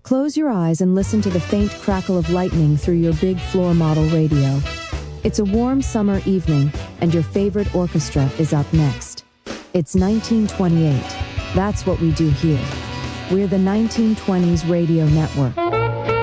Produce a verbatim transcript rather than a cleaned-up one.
Close your eyes and listen to the faint crackle of lightning through your big floor model radio. It's a warm summer evening, and your favorite orchestra is up next. It's nineteen twenty-eight. That's what we do here. We're the nineteen twenties Radio Network.